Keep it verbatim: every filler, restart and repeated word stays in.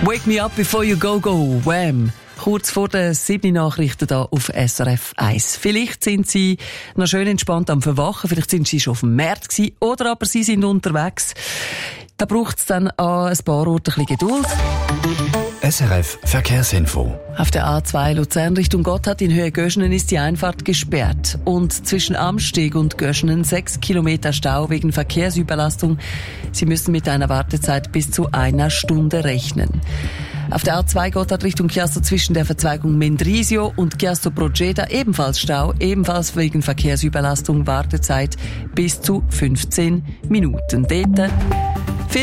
Wake me up before you go, go, wham. Kurz vor den sieben Nachrichten hier auf S R F eins. Vielleicht sind Sie noch schön entspannt am Verwachen, vielleicht sind Sie schon auf dem Markt gewesen, oder aber Sie sind unterwegs. Da braucht es dann an ein paar Orten ein bisschen Geduld. S R F Verkehrsinfo. Auf der A zwei Luzern Richtung Gotthard in Höhe Göschenen ist die Einfahrt gesperrt. Und zwischen Amsteg und Göschenen sechs Kilometer Stau wegen Verkehrsüberlastung. Sie müssen mit einer Wartezeit bis zu einer Stunde rechnen. Auf der A zwei Gotthard Richtung Chiasso zwischen der Verzweigung Mendrisio und Chiasso Proceda ebenfalls Stau, ebenfalls wegen Verkehrsüberlastung, Wartezeit bis zu fünfzehn Minuten. Dort